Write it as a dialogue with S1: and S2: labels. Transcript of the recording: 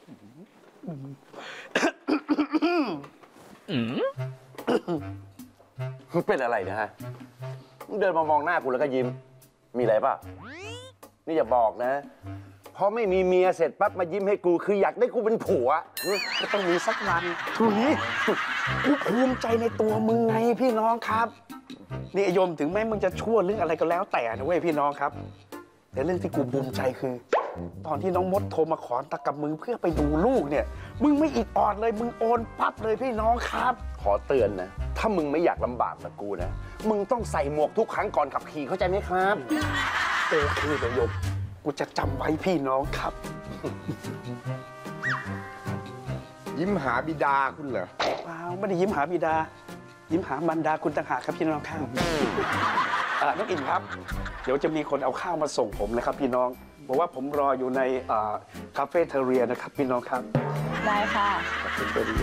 S1: มึงเป็นอะไรนะฮะมึงเดินมามองหน้ากูแล้วก็ยิ้มมีอะไรป่ะนี่อย่าบอกนะพอไม่มีเมียเสร็จปั๊บมายิ้มให้กูคืออยากได้กูเป็นผัว
S2: ก็ต้องมีสักวันกูภูมิใจในตัวมึงไงพี่น้องครับนี่ไอยมถึงแม้มึงจะชั่วเรื่องอะไรก็แล้วแต่นะเว้ยพี่น้องครับแต่เรื่องที่กูภูมิใจคือตอนที่น้องมดโทรมาขอตักกับมึงเพื่อไปดูลูกเนี่ยมึงไม่อิดออดเลยมึงโอนปั๊บเลยพี่น้องครับ
S1: ขอเตือนนะถ้ามึงไม่อยากลำบากกับกูนะมึงต้องใส่หมวกทุกครั้งก่อนขับขี่เข้าใจไหมครับ
S2: โอเคเดี๋ยวยมกูจะจำไว้พี่น้องครับ
S3: ยิ้มหาบิดาคุณเหรอ
S2: เปล่าไม่ได้ยิ้มหาบิดายิ้มหาบรรดาคุณต่างหากครับพี่น้องครับน้องอินครับเดี๋ยวจะมีคนเอาข้าวมาส่งผมนะครับพี่น้องบอกว่าผมรออยู่ในคาเฟ่เทเรียนะครับพี่น้องครับ
S4: ได้ค่ะ